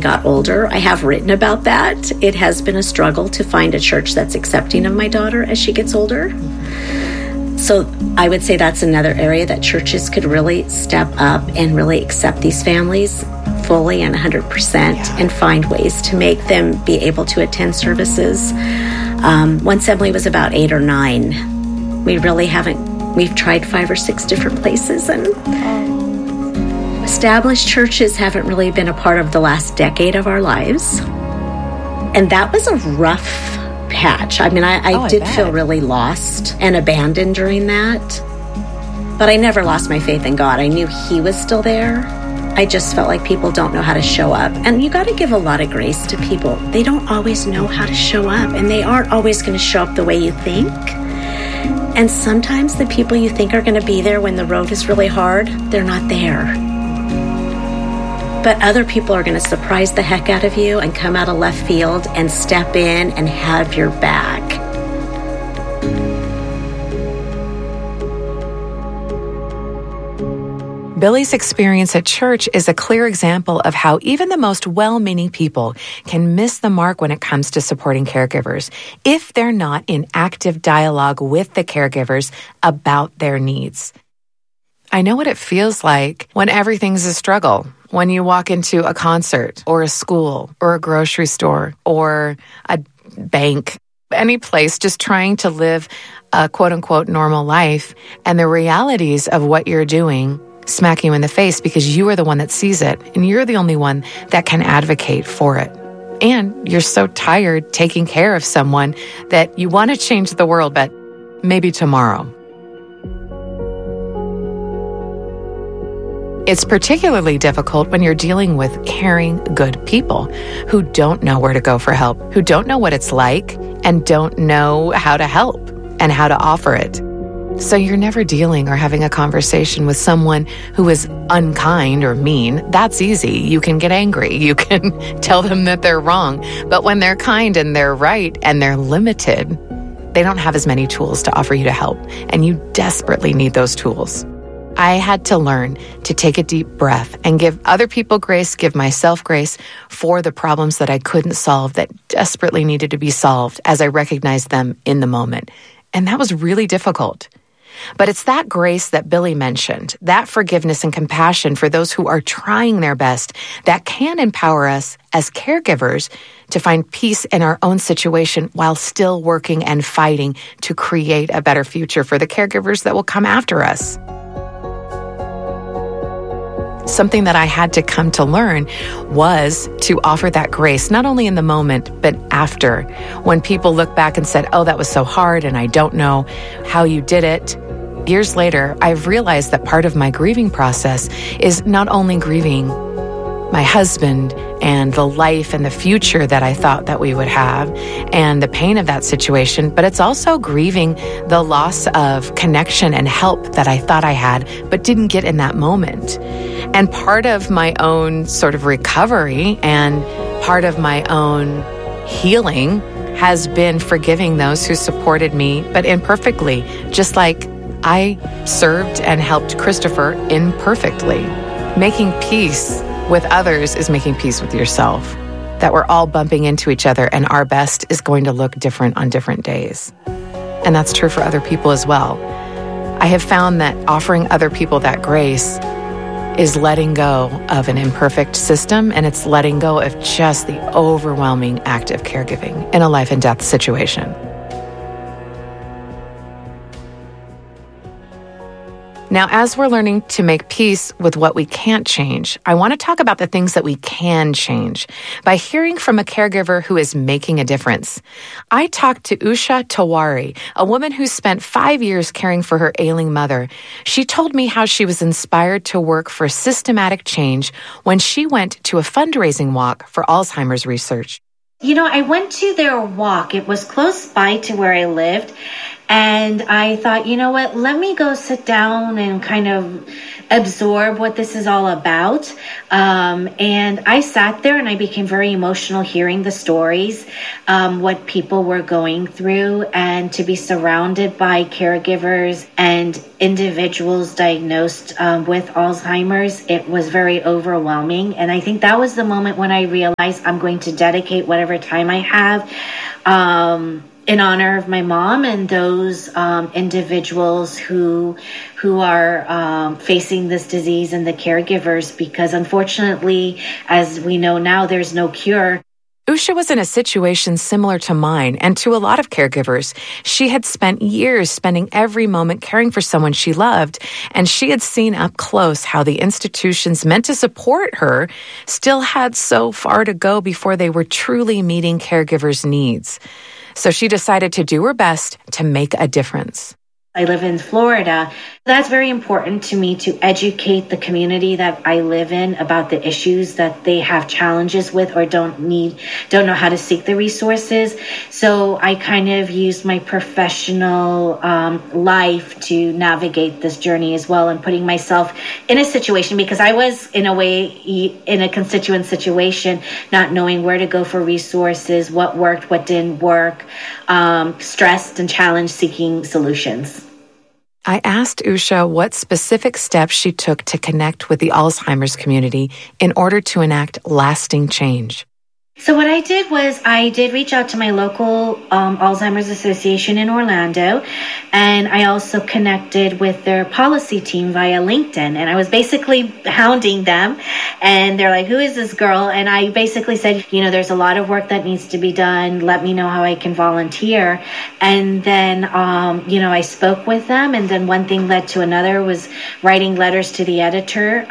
got older. I have written about that. It has been a struggle to find a church that's accepting of my daughter as she gets older. So I would say that's another area that churches could really step up and really accept these families fully and 100% and find ways to make them be able to attend services. Once Emily was about 8 or 9, we've tried 5 or 6 different places, and established churches haven't really been a part of the last decade of our lives. And that was a rough patch. I mean, I did feel really lost and abandoned during that. But I never lost my faith in God. I knew He was still there. I just felt like people don't know how to show up. And you got to give a lot of grace to people. They don't always know how to show up, and they aren't always going to show up the way you think. And sometimes the people you think are going to be there when the road is really hard, they're not there. But other people are going to surprise the heck out of you and come out of left field and step in and have your back. Billy's experience at church is a clear example of how even the most well-meaning people can miss the mark when it comes to supporting caregivers if they're not in active dialogue with the caregivers about their needs. I know what it feels like when everything's a struggle. When you walk into a concert or a school or a grocery store or a bank, any place just trying to live a quote-unquote normal life, and the realities of what you're doing smack you in the face because you are the one that sees it and you're the only one that can advocate for it. And you're so tired taking care of someone that you want to change the world, but maybe tomorrow. It's particularly difficult when you're dealing with caring, good people who don't know where to go for help, who don't know what it's like, and don't know how to help and how to offer it. So you're never dealing or having a conversation with someone who is unkind or mean. That's easy. You can get angry. You can tell them that they're wrong. But when they're kind and they're right and they're limited, they don't have as many tools to offer you to help. And you desperately need those tools. I had to learn to take a deep breath and give other people grace, give myself grace for the problems that I couldn't solve that desperately needed to be solved as I recognized them in the moment. And that was really difficult. But it's that grace that Billy mentioned, that forgiveness and compassion for those who are trying their best, that can empower us as caregivers to find peace in our own situation while still working and fighting to create a better future for the caregivers that will come after us. Something that I had to come to learn was to offer that grace, not only in the moment, but after. When people look back and said, oh, that was so hard and I don't know how you did it. Years later, I've realized that part of my grieving process is not only grieving my husband and the life and the future that I thought that we would have and the pain of that situation, but it's also grieving the loss of connection and help that I thought I had, but didn't get in that moment. And part of my own sort of recovery and part of my own healing has been forgiving those who supported me, but imperfectly, just like I served and helped Christopher imperfectly. Making peace with others is making peace with yourself. That we're all bumping into each other and our best is going to look different on different days. And that's true for other people as well. I have found that offering other people that grace is letting go of an imperfect system, and it's letting go of just the overwhelming act of caregiving in a life and death situation. Now, as we're learning to make peace with what we can't change, I want to talk about the things that we can change by hearing from a caregiver who is making a difference. I talked to Usha Tawari, a woman who spent 5 years caring for her ailing mother. She told me how she was inspired to work for systematic change when she went to a fundraising walk for Alzheimer's research. You know, I went to their walk. It was close by to where I lived. And I thought, you know what, let me go sit down and kind of absorb what this is all about. And I sat there and I became very emotional hearing the stories, what people were going through, and to be surrounded by caregivers and individuals diagnosed with Alzheimer's. It was very overwhelming. And I think that was the moment when I realized I'm going to dedicate whatever time I have in honor of my mom and those individuals who are facing this disease and the caregivers, because unfortunately, as we know now, there's no cure. Usha was in a situation similar to mine and to a lot of caregivers. She had spent years spending every moment caring for someone she loved, and she had seen up close how the institutions meant to support her still had so far to go before they were truly meeting caregivers' needs. So she decided to do her best to make a difference. I live in Florida. That's very important to me, to educate the community that I live in about the issues that they have challenges with or don't know how to seek the resources. So I kind of used my professional life to navigate this journey as well, and putting myself in a situation, because I was in a way in a constituent situation, not knowing where to go for resources, what worked, what didn't work, stressed and challenged, seeking solutions. I asked Usha what specific steps she took to connect with the Alzheimer's community in order to enact lasting change. So what I did was I did reach out to my local Alzheimer's Association in Orlando, and I also connected with their policy team via LinkedIn. And I was basically hounding them, and they're like, who is this girl? And I basically said, there's a lot of work that needs to be done. Let me know how I can volunteer. And then, I spoke with them, and then one thing led to another, was writing letters to the editor,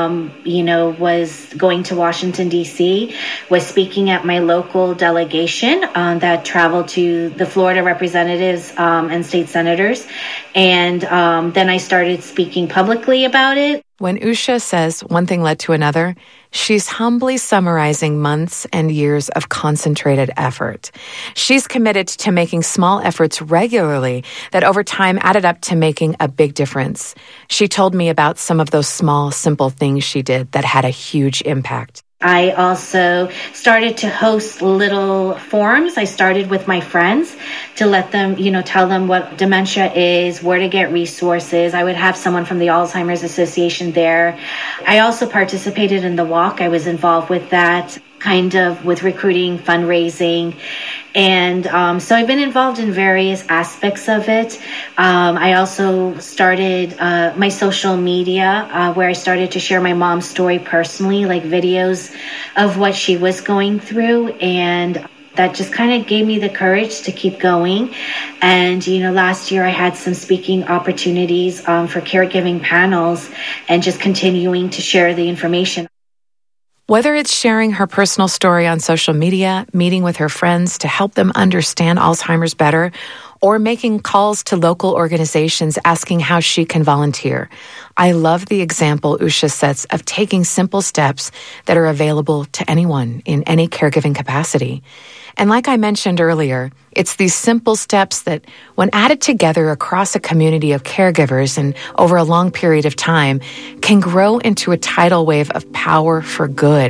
was going to Washington, D.C., was speaking at my local delegation that traveled to the Florida representatives and state senators. And then I started speaking publicly about it. When Usha says one thing led to another, she's humbly summarizing months and years of concentrated effort. She's committed to making small efforts regularly that over time added up to making a big difference. She told me about some of those small, simple things she did that had a huge impact. I also started to host little forums. I started with my friends to let them, tell them what dementia is, where to get resources. I would have someone from the Alzheimer's Association there. I also participated in the walk. I was involved with that, with recruiting, fundraising. And so I've been involved in various aspects of it. I also started my social media where I started to share my mom's story personally, like videos of what she was going through. And that just kind of gave me the courage to keep going. And, last year I had some speaking opportunities for caregiving panels and just continuing to share the information. Whether it's sharing her personal story on social media, meeting with her friends to help them understand Alzheimer's better, or making calls to local organizations asking how she can volunteer, I love the example Usha sets of taking simple steps that are available to anyone in any caregiving capacity. And like I mentioned earlier, it's these simple steps that, when added together across a community of caregivers and over a long period of time, can grow into a tidal wave of power for good.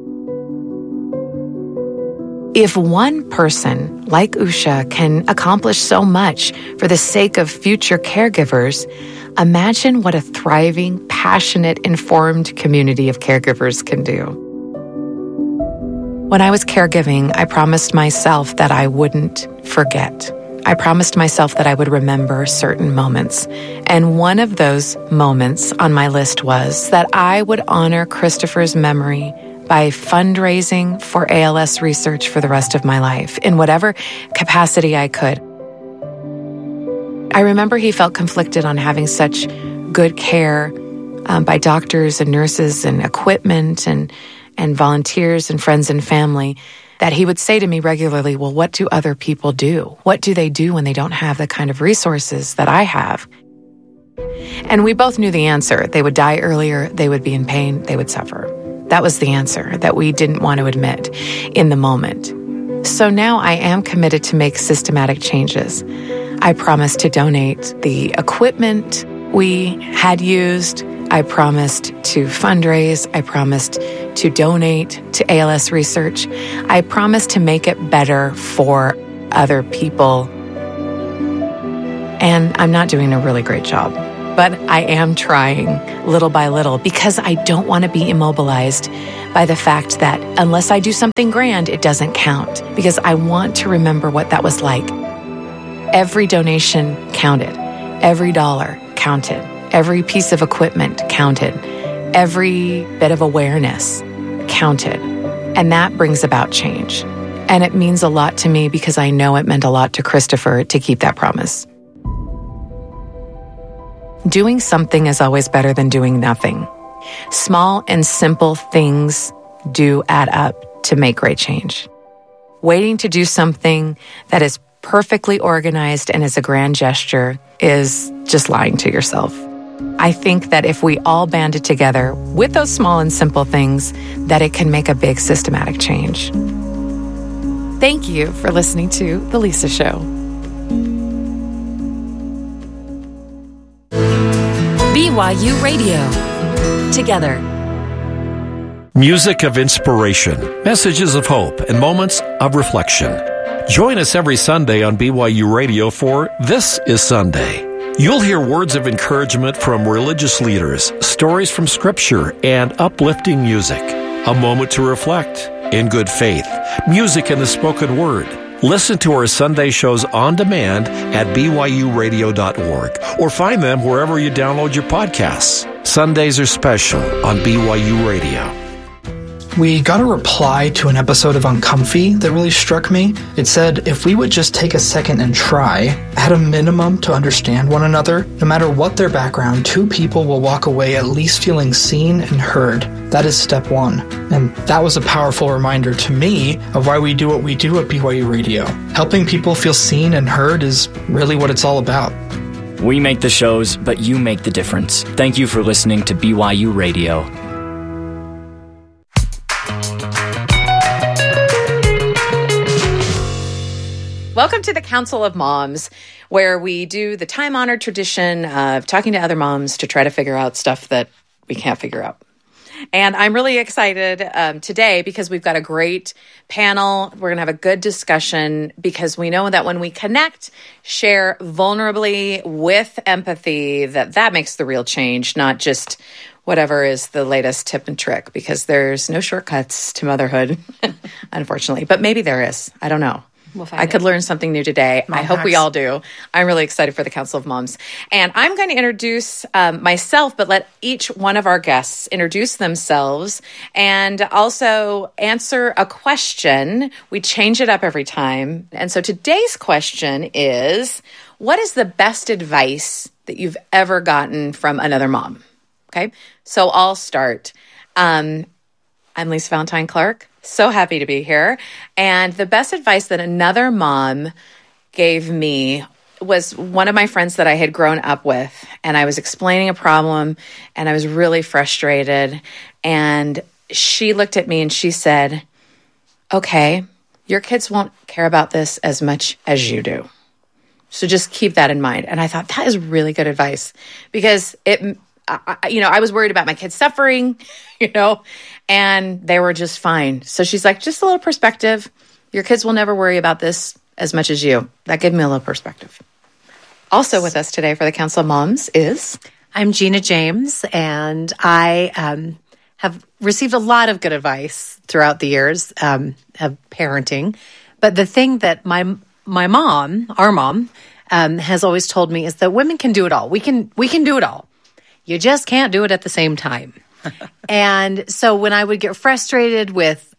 If one person, like Usha, can accomplish so much for the sake of future caregivers, imagine what a thriving, passionate, informed community of caregivers can do. When I was caregiving, I promised myself that I wouldn't forget. I promised myself that I would remember certain moments. And one of those moments on my list was that I would honor Christopher's memory by fundraising for ALS research for the rest of my life, in whatever capacity I could. I remember he felt conflicted on having such good care by doctors and nurses and equipment and volunteers and friends and family, that he would say to me regularly, well, what do other people do? What do they do when they don't have the kind of resources that I have? And we both knew the answer. They would die earlier, they would be in pain, they would suffer. That was the answer that we didn't want to admit in the moment. So now I am committed to make systematic changes. I promise to donate the equipment we had used, I promised to fundraise. I promised to donate to ALS research. I promised to make it better for other people. And I'm not doing a really great job, but I am trying little by little because I don't want to be immobilized by the fact that unless I do something grand, it doesn't count, because I want to remember what that was like. Every donation counted. Every dollar counted. Every piece of equipment counted. Every bit of awareness counted. And that brings about change. And it means a lot to me because I know it meant a lot to Christopher to keep that promise. Doing something is always better than doing nothing. Small and simple things do add up to make great change. Waiting to do something that is perfectly organized and is a grand gesture is just lying to yourself. I think that if we all banded together with those small and simple things, that it can make a big systematic change. Thank you for listening to The Lisa Show. BYU Radio. Together. Music of inspiration, messages of hope, and moments of reflection. Join us every Sunday on BYU Radio for This is Sunday. You'll hear words of encouragement from religious leaders, stories from Scripture, and uplifting music. A moment to reflect in good faith, music in the spoken word. Listen to our Sunday shows on demand at byuradio.org or find them wherever you download your podcasts. Sundays are special on BYU Radio. We got a reply to an episode of Uncomfy that really struck me. It said, if we would just take a second and try, at a minimum, to understand one another, no matter what their background, two people will walk away at least feeling seen and heard. That is step one. And that was a powerful reminder to me of why we do what we do at BYU Radio. Helping people feel seen and heard is really what it's all about. We make the shows, but you make the difference. Thank you for listening to BYU Radio. Welcome to the Council of Moms, where we do the time-honored tradition of talking to other moms to try to figure out stuff that we can't figure out. And I'm really excited today because we've got a great panel. We're going to have a good discussion because we know that when we connect, share vulnerably with empathy, that makes the real change, not just whatever is the latest tip and trick, because there's no shortcuts to motherhood, unfortunately. But maybe there is. I don't know. I could learn something new today. I hope we all do. I'm really excited for the Council of Moms. And I'm going to introduce myself, but let each one of our guests introduce themselves and also answer a question. We change it up every time. And so today's question is, what is the best advice that you've ever gotten from another mom? Okay, so I'll start. I'm Lisa Valentine Clark. So happy to be here. And the best advice that another mom gave me was one of my friends that I had grown up with. And I was explaining a problem and I was really frustrated. And she looked at me and she said, okay, your kids won't care about this as much as you do. So just keep that in mind. And I thought that is really good advice because I was worried about my kids suffering, and they were just fine. So she's like, just a little perspective. Your kids will never worry about this as much as you. That gave me a little perspective. Also with us today for the Council of Moms is... I'm Gina James, and I have received a lot of good advice throughout the years of parenting. But the thing that my mom, our mom, has always told me is that women can do it all. We can do it all. You just can't do it at the same time. And so when I would get frustrated with,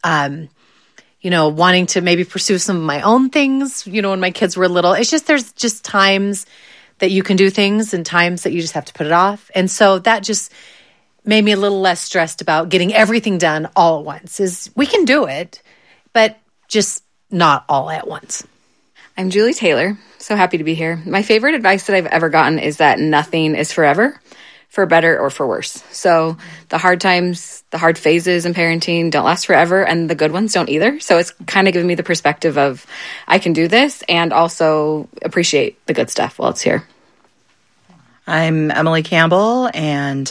wanting to maybe pursue some of my own things, when my kids were little, there's just times that you can do things and times that you just have to put it off. And so that just made me a little less stressed about getting everything done all at once. We can do it, but just not all at once. I'm Julie Taylor. So happy to be here. My favorite advice that I've ever gotten is that nothing is forever, for better or for worse. So the hard times, the hard phases in parenting don't last forever, and the good ones don't either. So it's kind of given me the perspective of I can do this and also appreciate the good stuff while it's here. I'm Emily Campbell, and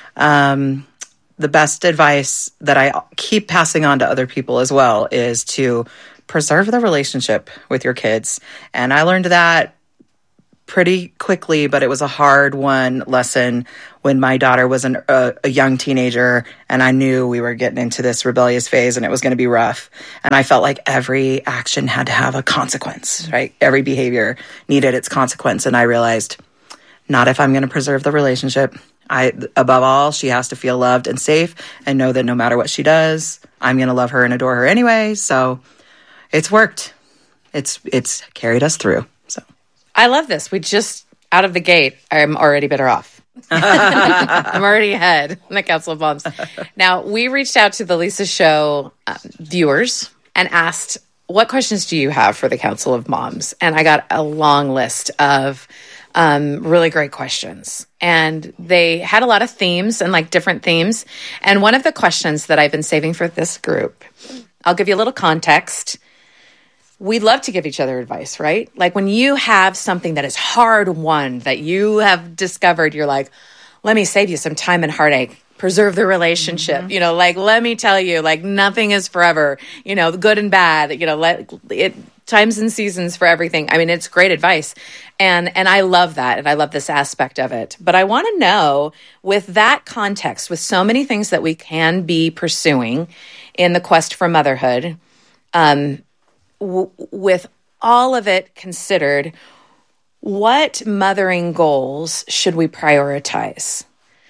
The best advice that I keep passing on to other people as well is to preserve the relationship with your kids. And I learned that pretty quickly, but it was a hard lesson when my daughter was a young teenager, and I knew we were getting into this rebellious phase and it was going to be rough. And I felt like every action had to have a consequence, right? Every behavior needed its consequence. And I realized, not if I'm going to preserve the relationship. Above all, she has to feel loved and safe and know that no matter what she does, I'm going to love her and adore her anyway. So it's worked. It's carried us through. So I love this. We just, out of the gate, I'm already better off. I'm already ahead in the Council of Moms. Now, we reached out to the Lisa Show viewers and asked, what questions do you have for the Council of Moms? And I got a long list of really great questions. And they had a lot of themes and like different themes. And one of the questions that I've been saving for this group, I'll give you a little context. We love to give each other advice, right? Like when you have something that is hard won that you have discovered, you're like, let me save you some time and heartache. Preserve the relationship. Mm-hmm. Like, let me tell you, like nothing is forever, good and bad, let it times and seasons for everything. I mean, it's great advice. And I love that. And I love this aspect of it. But I want to know, with that context, with so many things that we can be pursuing in the quest for motherhood, with all of it considered, what mothering goals should we prioritize?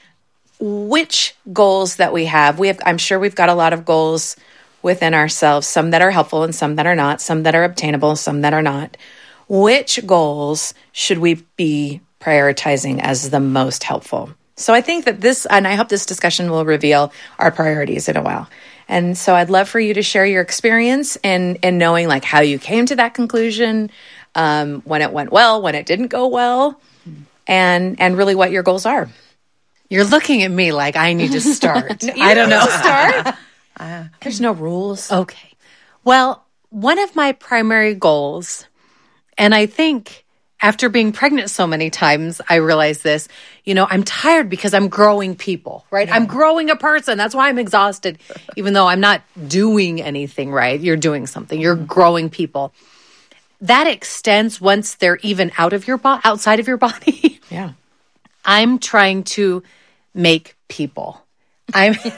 Which goals that we have, I'm sure we've got a lot of goals within ourselves, some that are helpful and some that are not, some that are obtainable, some that are not. Which goals should we be prioritizing as the most helpful? So I think that and I hope this discussion will reveal our priorities in a while. And so I'd love for you to share your experience in knowing like how you came to that conclusion, when it went well, when it didn't go well, and really what your goals are. You're looking at me like I need to start. I don't know. Start? There's no rules. Okay. Well, one of my primary goals, and I think after being pregnant so many times, I realized this, I'm tired because I'm growing people, right? Yeah. I'm growing a person. That's why I'm exhausted, even though I'm not doing anything, right? You're doing something. You're growing people. That extends once they're even outside of your body. Yeah. I'm trying to make people. I mean,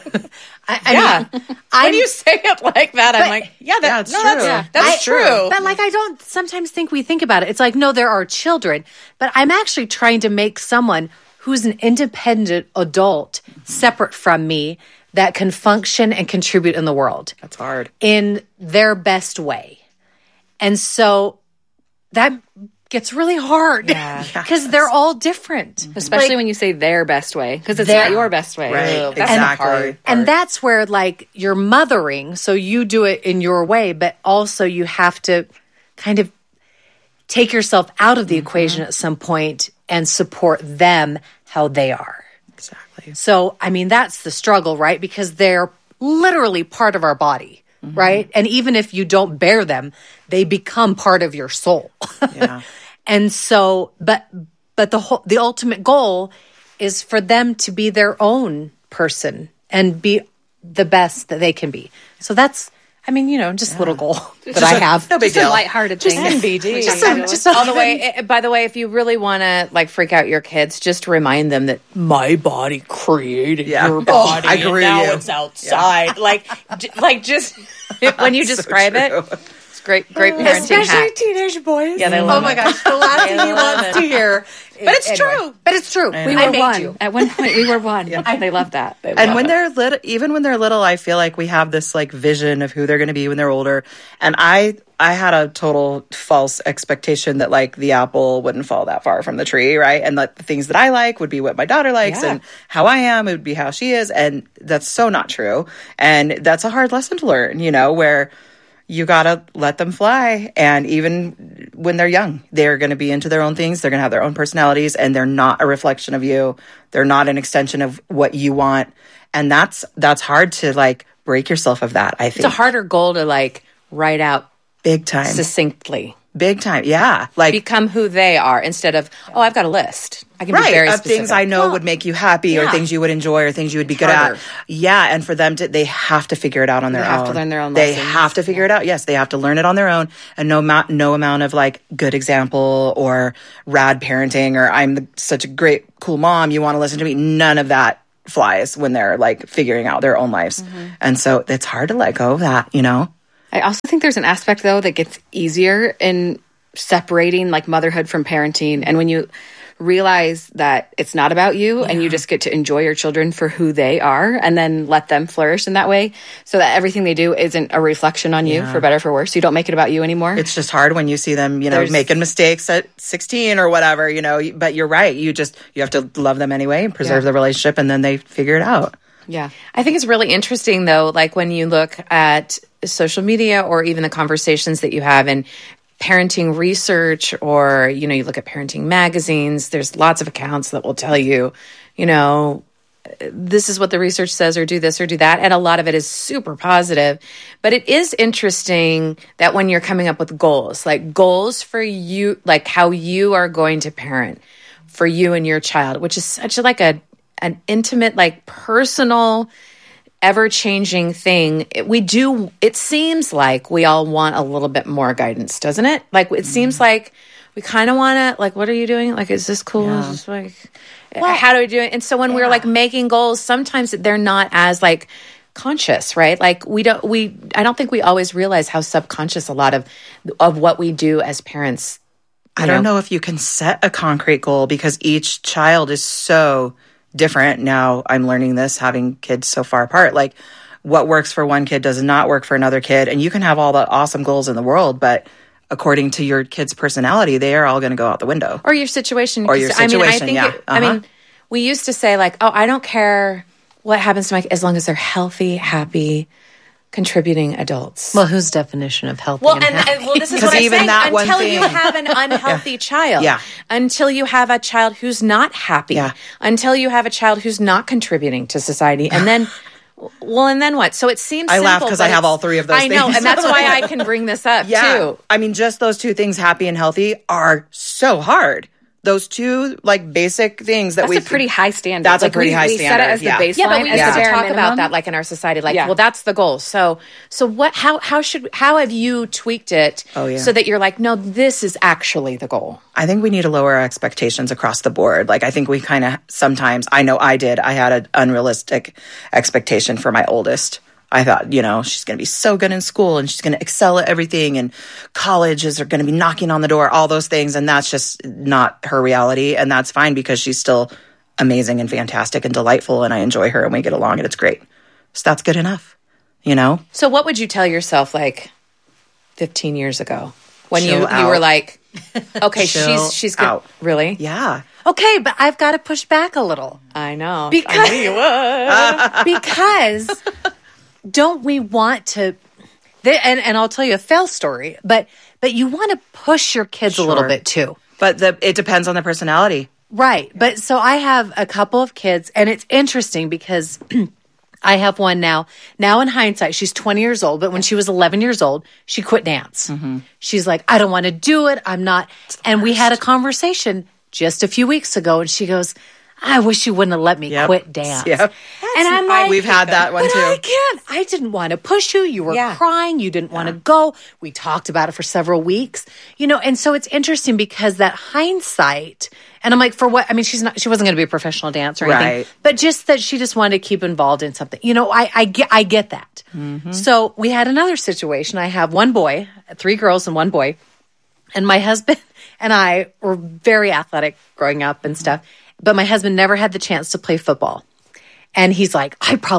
when you say it like that, I'm like, that's true. That's true. But like, I don't sometimes think we think about it. It's like, no, there are children, but I'm actually trying to make someone who's an independent adult, separate from me, that can function and contribute in the world. That's hard. In their best way. And so that gets really hard because they're all different. Especially when you say their best way, because it's not your best way. Right, that's exactly. And that's where like you're mothering, so you do it in your way, but also you have to kind of take yourself out of the equation at some point and support them how they are. Exactly. So, I mean, that's the struggle, right? Because they're literally part of our body, right? And even if you don't bear them, they become part of your soul. Yeah. And so, but the ultimate goal is for them to be their own person and be the best that they can be. So that's, I mean, just a little goal that I have. No big deal. Just a lighthearted thing. NBD. Just all the way. By the way, if you really want to like freak out your kids, just remind them that my body created your body. I agree. And now it's outside. Yeah. Like just when you describe it. Great parenting especially hack. Teenage boys. Yeah, they love it. Oh my gosh, the last thing he wants to hear. But it's true. But it's true. We were one. At one point, we were one. They love that. And when they're little, even when they're little, I feel like we have this like vision of who they're going to be when they're older. And I had a total false expectation that like the apple wouldn't fall that far from the tree, right? And that the things that I like would be what my daughter likes, and how I am, it would be how she is. And that's so not true. And that's a hard lesson to learn, where you got to let them fly. And even when they're young, they're going to be into their own things. They're going to have their own personalities, and they're not a reflection of you. They're not an extension of what you want. And that's hard to like break yourself of that, I think. It's a harder goal to like write out big time, succinctly. Big time. Yeah. Like become who they are instead of, I've got a list. I can be very of specific. things I know would make you happy or things you would enjoy or things you would be good harder. at. Yeah. And for them they have to figure it out on their own. They have to learn their own They lessons. have to figure it out. Yes. They have to learn it on their own, and no amount of like good example or rad parenting or I'm such a great, cool mom, you want to listen to me. None of that flies when they're like figuring out their own lives. And so it's hard to let go of that, you know? I also think there's an aspect though that gets easier in separating like motherhood from parenting. And when you realize that it's not about you and you just get to enjoy your children for who they are and then let them flourish in that way so that everything they do isn't a reflection on you for better or for worse. You don't make it about you anymore. It's just hard when you see them, making mistakes at 16 or whatever, but you're right. You have to love them anyway and preserve the relationship, and then they figure it out. Yeah. I think it's really interesting though, like when you look at social media or even the conversations that you have in parenting research, or, you look at parenting magazines, there's lots of accounts that will tell you, this is what the research says, or do this or do that. And a lot of it is super positive. But it is interesting that when you're coming up with goals, like goals for you, like how you are going to parent for you and your child, which is such like an intimate, like personal, ever-changing thing. It seems like we all want a little bit more guidance, doesn't it? Like it seems like we kind of want to, like, what are you doing? Like, is this cool? Is this like, how do we do it? And so when we're like making goals, sometimes they're not as like conscious, right? Like I don't think we always realize how subconscious a lot of what we do as parents. I don't know if you can set a concrete goal because each child is so different. Now I'm learning this, having kids so far apart. Like what works for one kid does not work for another kid. And you can have all the awesome goals in the world, but according to your kid's personality, they are all going to go out the window. Or your situation. Or your situation, I mean, we used to say like, I don't care what happens to my kids as long as they're healthy, happy, contributing adults. Well, whose definition of healthy and happy? Well, this is what I'm saying. Until you have an unhealthy child. Yeah. Until you have a child who's not happy. Yeah. Until you have a child who's not contributing to society. And then, and then what? So it seems I simple, laugh because I have all three of those things. I know, and that's why I can bring this up, too. I mean, just those two things, happy and healthy, are so hard. Those two, like, basic things that that's a pretty high standard. That's a pretty high standard. We set it as the baseline. Yeah, but we used to talk minimum. about that, like, in our society. Like, well, that's the goal. So what? How have you tweaked it so that you're like, no, this is actually the goal? I think we need to lower our expectations across the board. Like, I think we kind of sometimes, I know I did, I had an unrealistic expectation for my oldest. I thought, she's going to be so good in school and she's going to excel at everything and colleges are going to be knocking on the door, all those things. And that's just not her reality. And that's fine because she's still amazing and fantastic and delightful and I enjoy her and we get along and it's great. So that's good enough, So what would you tell yourself like 15 years ago when you were like, okay, she's good. Out. Really? Yeah. Okay, but I've got to push back a little. I know. Because, I knew you would. because don't we want to, and I'll tell you a fail story, but you want to push your kids a little bit too. But it depends on the personality. Right. But so I have a couple of kids and it's interesting because I have one now. Now in hindsight, she's 20 years old, but when she was 11 years old, she quit dance. Mm-hmm. She's like, I don't want to do it. I'm not. And we had a conversation just a few weeks ago and she goes, I wish you wouldn't have let me quit dance. Yep. And I'm like, we've had that one too. I can't. I didn't want to push you. You were crying. You didn't want to go. We talked about it for several weeks, and so it's interesting because that hindsight, and I'm like, for what? I mean, she wasn't going to be a professional dancer or anything, right. But just that she just wanted to keep involved in something. I get that. Mm-hmm. So we had another situation. I have one boy, 3 girls and 1 boy, and my husband and I were very athletic growing up and stuff. But my husband never had the chance to play football. And he's like,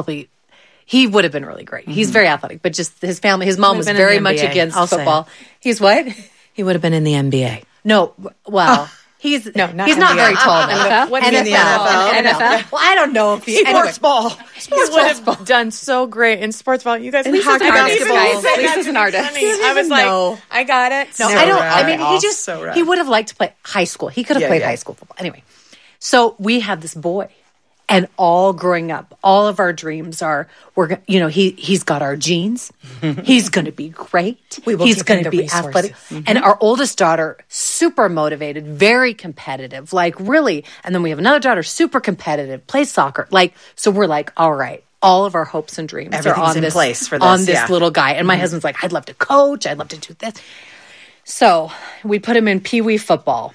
he would have been really great. Mm-hmm. He's very athletic, but just his mom was very much against football. He's what? He would have been in the NBA. No, well, he's not very tall. NFL? What in the NFL? Well, I don't know if Sports ball. He would have done so great in sports ball. You guys, Lisa's an artist, guys. Lisa's an artist. I was like, I got it. No, I don't. I mean, he would have liked to play high school. He could have played high school football. Anyway. So we have this boy, And all growing up, all of our dreams are, he's got our genes. He's going to be great. He's going to be athletic. Mm-hmm. And our oldest daughter, super motivated, very competitive, like really. And then we have another daughter, super competitive, plays soccer. So we're like, all right, all of our hopes and dreams are on this place for this, on this little guy. And my husband's like, I'd love to coach. I'd love to do this. So we put him in Pee Wee football.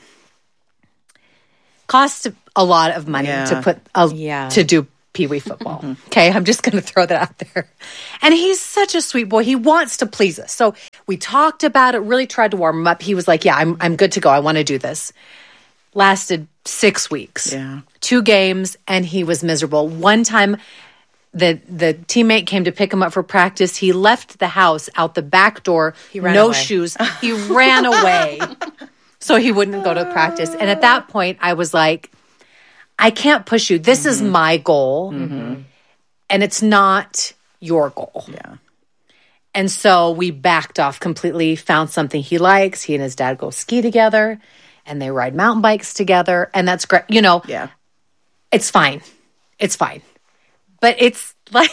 Cost a lot of money to do Pee Wee football. Okay, I'm just going to throw that out there. And he's such a sweet boy. He wants to please us. So we talked about it, really tried to warm him up. He was like, yeah, I'm good to go. I want to do this. Lasted 6 weeks. Yeah. 2 games, and he was miserable. One time, the teammate came to pick him up for practice. He left the house out the back door, no shoes. He ran away. So he wouldn't go to practice. And at that point, I was like, I can't push you. This is my goal. And it's not your goal. Yeah. And so we backed off completely, found something he likes. He and his dad go ski together, and they ride mountain bikes together. And that's great. It's fine. It's fine. But it's like,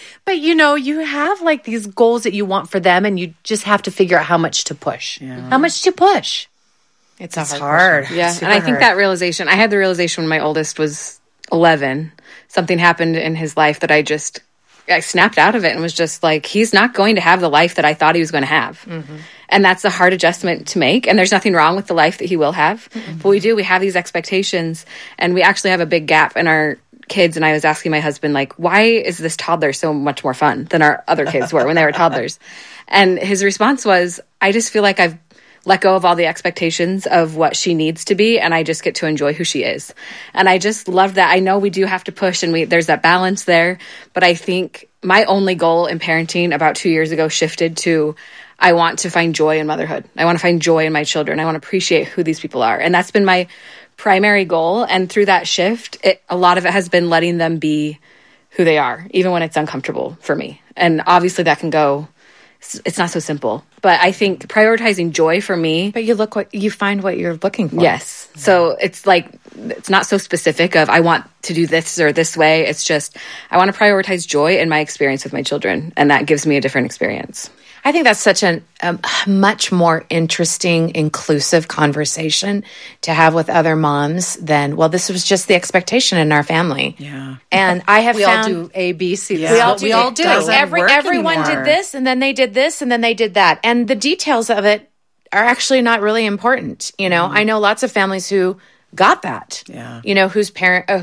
you have like these goals that you want for them, and you just have to figure out how much to push. Yeah. How much to push? It's hard. Yeah. And I think that realization, I had the realization when my oldest was 11. Something happened in his life that I snapped out of it and was just like, he's not going to have the life that I thought he was going to have. And that's a hard adjustment to make. And there's nothing wrong with the life that he will have. But we have these expectations, and we actually have a big gap in our kids. And I was asking my husband, like, why is this toddler so much more fun than our other kids were when they were toddlers? And his response was, I just feel like I've let go of all the expectations of what she needs to be, and I just get to enjoy who she is. And I just love that. I know we do have to push, and there's that balance there, but I think my only goal in parenting about 2 years ago shifted to, I want to find joy in motherhood. I want to find joy in my children. I want to appreciate who these people are. And that's been my primary goal. And through that shift, a lot of it has been letting them be who they are, even when it's uncomfortable for me. And obviously that can go, it's not so simple, but I think prioritizing joy for me. But you find what you're looking for. Yes. So it's like, it's not so specific of I want to do this or this way. It's just, I want to prioritize joy in my experience with my children. And that gives me a different experience. I think that's such a much more interesting, inclusive conversation to have with other moms than, well, this was just the expectation in our family. Yeah. And I have found... We all do A, B, C. Yeah. We all do. Everyone did this, and then they did this, and then they did that. And the details of it are actually not really important. I know lots of families who got that. Yeah. Whose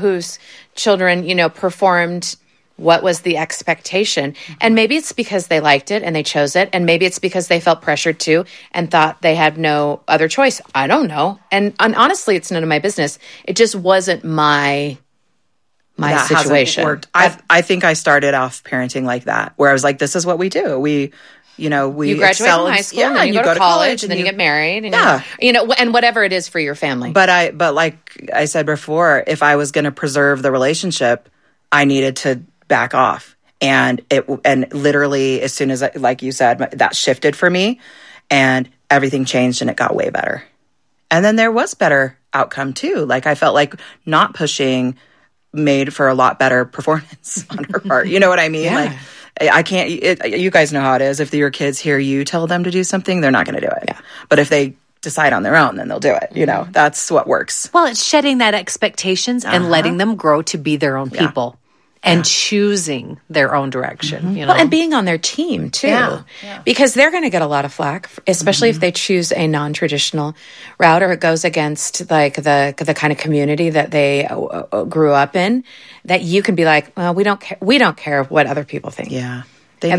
children, performed what was the expectation. And maybe it's because they liked it and they chose it. And maybe it's because they felt pressured to and thought they had no other choice. I don't know. And honestly, it's none of my business. It just wasn't my situation. Worked. I think I started off parenting like that, where I was like, this is what we do. We you graduate from high school, and then you go to college, and then you get married, and and whatever it is for your family. But like I said before, if I was going to preserve the relationship, I needed to back off. And literally as soon as, like you said, that shifted for me, and everything changed and it got way better. And then there was better outcome too. Like I felt like not pushing made for a lot better performance on her part. You know what I mean? Yeah. Like I can't, you guys know how it is. If your kids hear you tell them to do something, they're not going to do it. Yeah. But if they decide on their own, then they'll do it. That's what works. Well, it's shedding that expectations and letting them grow to be their own people. And choosing their own direction, Well, and being on their team, too. Because they're going to get a lot of flack, especially if they choose a non-traditional route or it goes against, like, the kind of community that they grew up in, that you can be like, well, we don't care what other people think. Yeah. They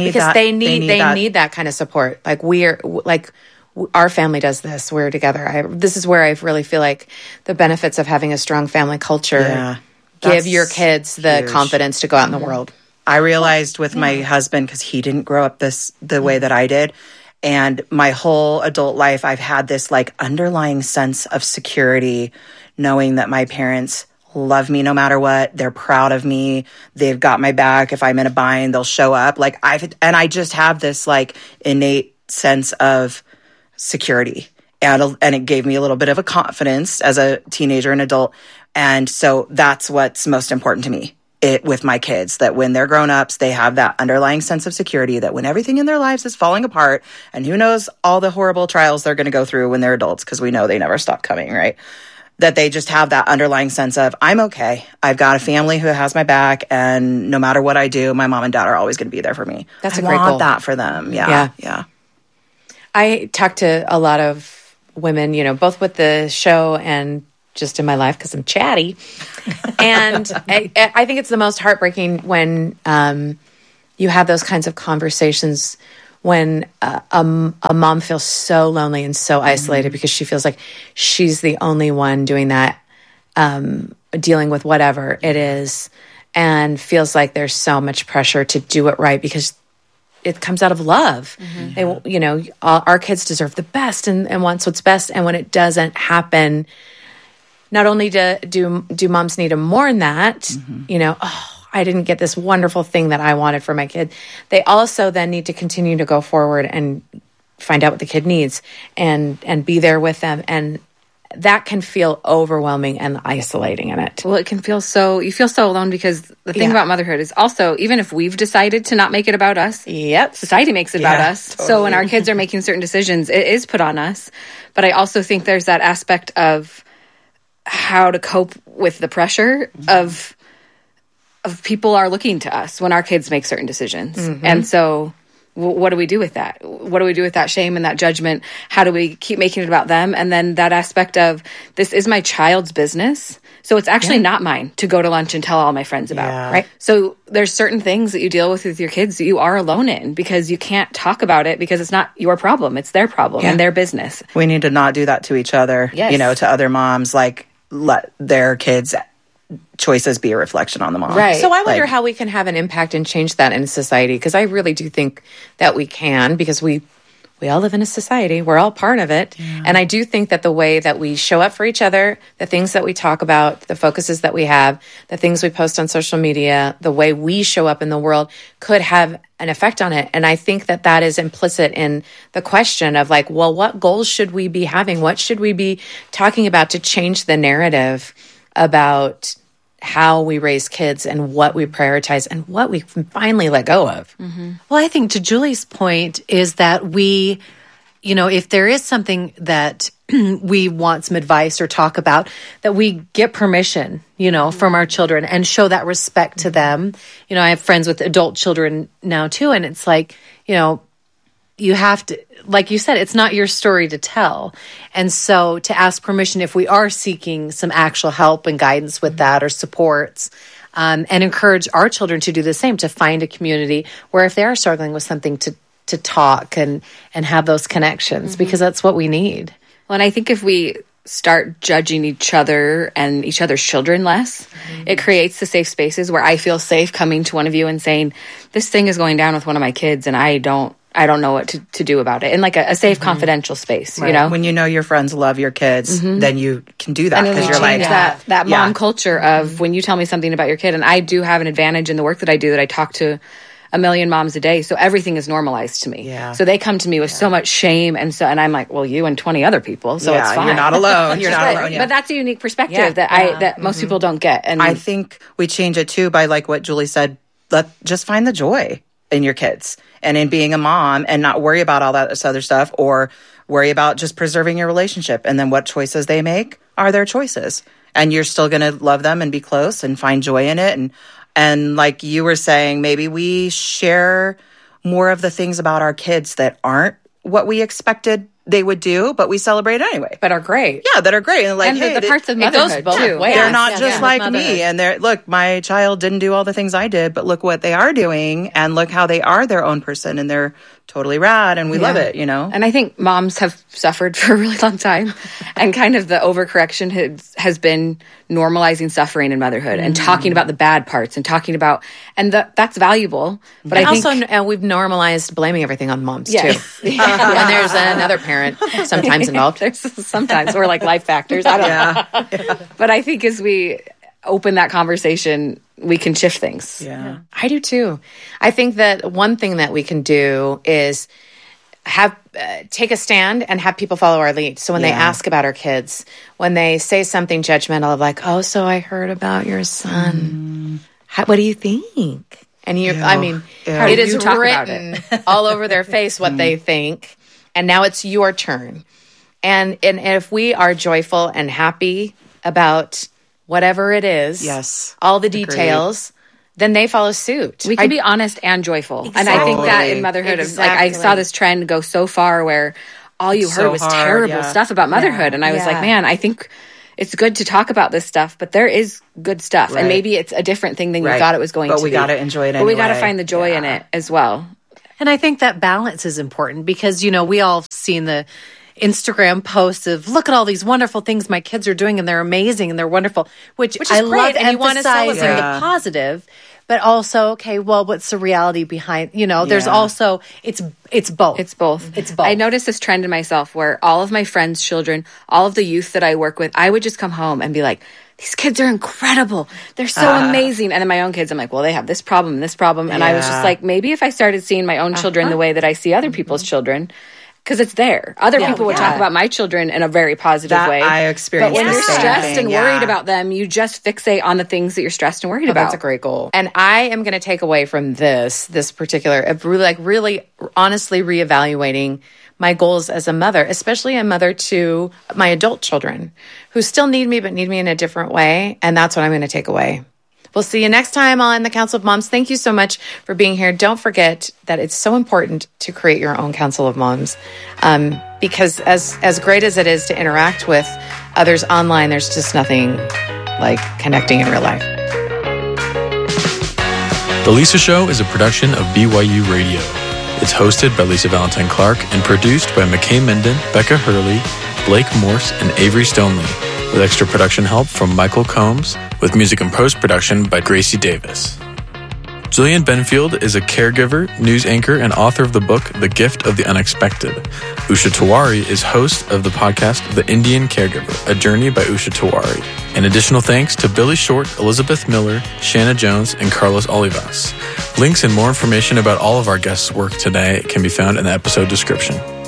need that kind of support. Like, our family does this. We're together. This is where I really feel like the benefits of having a strong family culture. Yeah. Give your kids the confidence to go out in the world. I realized with my husband, because he didn't grow up the way that I did, and my whole adult life, I've had this like underlying sense of security, knowing that my parents love me no matter what. They're proud of me. They've got my back. If I'm in a bind, they'll show up. I just have this like innate sense of security. and it gave me a little bit of a confidence as a teenager and adult. And so that's what's most important to me with my kids, that when they're grown-ups, they have that underlying sense of security, that when everything in their lives is falling apart, and who knows all the horrible trials they're going to go through when they're adults, because we know they never stop coming, right? That they just have that underlying sense of, I'm okay. I've got a family who has my back, and no matter what I do, my mom and dad are always going to be there for me. That's a I great want goal. that for them. Yeah. I talk to a lot of women, both with the show and just in my life because I'm chatty. And I think it's the most heartbreaking when you have those kinds of conversations when a mom feels so lonely and so isolated because she feels like she's the only one doing that, dealing with whatever it is, and feels like there's so much pressure to do it right because it comes out of love. They, our kids deserve the best and wants what's best. And when it doesn't happen, not only do moms need to mourn that, I didn't get this wonderful thing that I wanted for my kid. They also then need to continue to go forward and find out what the kid needs and be there with them. And that can feel overwhelming and isolating in it. Well, it can feel you feel so alone because the thing about motherhood is also, even if we've decided to not make it about us, society makes it about us. Totally. So when our kids are making certain decisions, it is put on us. But I also think there's that aspect of how to cope with the pressure of people are looking to us when our kids make certain decisions. And so what do we do with that? What do we do with that shame and that judgment? How do we keep making it about them? And then that aspect of, this is my child's business, so it's actually not mine to go to lunch and tell all my friends about, right? So there's certain things that you deal with your kids that you are alone in because you can't talk about it because it's not your problem. It's their problem and their business. We need to not do that to each other, to other moms, like let their kids' choices be a reflection on the mom. Right. So I wonder how we can have an impact and change that in society, because I really do think that we can, because we all live in a society. We're all part of it. Yeah. And I do think that the way that we show up for each other, the things that we talk about, the focuses that we have, the things we post on social media, the way we show up in the world could have an effect on it. And I think that that is implicit in the question of what goals should we be having? What should we be talking about to change the narrative about how we raise kids and what we prioritize and what we finally let go of? Well, I think to Julie's point is that we, if there is something that we want some advice or talk about, that we get permission, from our children and show that respect to them. I have friends with adult children now too, and it's like, you have to, like you said, it's not your story to tell. And so to ask permission if we are seeking some actual help and guidance with that or supports, and encourage our children to do the same, to find a community where if they are struggling with something to talk and have those connections, because that's what we need. Well, and I think if we start judging each other and each other's children less, it creates the safe spaces where I feel safe coming to one of you and saying, this thing is going down with one of my kids and I don't know what to do about it. In like a safe, confidential space, right. When your friends love your kids, then you can do that because you're like that mom culture of when you tell me something about your kid, and I do have an advantage in the work that I do, that I talk to a million moms a day, so everything is normalized to me. Yeah. So they come to me with so much shame, and I'm like, well, you and 20 other people, so it's fine. You're not alone. You're not alone. But that's a unique perspective that most people don't get. And I think we change it too by like what Julie said. Just find the joy in your kids and in being a mom, and not worry about all that other stuff, or worry about just preserving your relationship. And then what choices they make are their choices. And you're still going to love them and be close and find joy in it. And like you were saying, maybe we share more of the things about our kids that aren't what we expected they would do, but we celebrate anyway. But are great. Yeah, that are great. And like, the parts of motherhood too. They're not just like me. And look, my child didn't do all the things I did, but look what they are doing, and look how they are their own person, and they're totally rad, and we love it, And I think moms have suffered for a really long time, and kind of the overcorrection has been normalizing suffering in motherhood and talking about the bad parts and talking about, and that's valuable. But I think also we've normalized blaming everything on moms too. And there's another parent sometimes involved. Sometimes, or like life factors. I don't know. But I think as we open that conversation, we can shift things. Yeah. I do too. I think that one thing that we can do is take a stand and have people follow our lead. So when they ask about our kids, when they say something judgmental of like, oh, so I heard about your son. What do you think? And it is written all over their face what they think. And now it's your turn. And if we are joyful and happy about whatever it is, all the details, then they follow suit. We can be honest and joyful. Exactly. And I think that in motherhood, I saw this trend go so far where all you heard was terrible stuff about motherhood. And I was like, man, I think it's good to talk about this stuff, but there is good stuff. And maybe it's a different thing than you thought it was going to be. But we got to enjoy it anyway. But we got to find the joy in it as well. And I think that balance is important because, we all seen the Instagram posts of look at all these wonderful things my kids are doing and they're amazing and they're wonderful, which I love emphasizing the positive, but also, okay, well, what's the reality behind, there's also, it's both. It's both. I noticed this trend in myself where all of my friends' children, all of the youth that I work with, I would just come home and be like, these kids are incredible. They're so amazing. And then my own kids, I'm like, well, they have this problem and this problem. And I was just like, maybe if I started seeing my own children the way that I see other people's children, because it's there. Other people would talk about my children in a very positive way. I experienced. But when you're stressed and worried about them, you just fixate on the things that you're stressed and worried about. That's a great goal. And I am going to take away from this particular, really honestly reevaluating my goals as a mother, especially a mother to my adult children who still need me, but need me in a different way. And that's what I'm going to take away. We'll see you next time on the Council of Moms. Thank you so much for being here. Don't forget that it's so important to create your own Council of Moms because as great as it is to interact with others online, there's just nothing like connecting in real life. The Lisa Show is a production of BYU Radio. It's hosted by Lisa Valentine Clark and produced by McKay Minden, Becca Hurley, Blake Morse, and Avery Stoneley, with extra production help from Michael Combs, with music and post-production by Gracie Davis. Jillian Benfield is a caregiver, news anchor, and author of the book The Gift of the Unexpected. Usha Tiwari is host of the podcast The Indian Caregiver, A Journey by Usha Tiwari. And additional thanks to Billy Short, Elizabeth Miller, Shanna Jones, and Carlos Olivas. Links and more information about all of our guests' work today can be found in the episode description.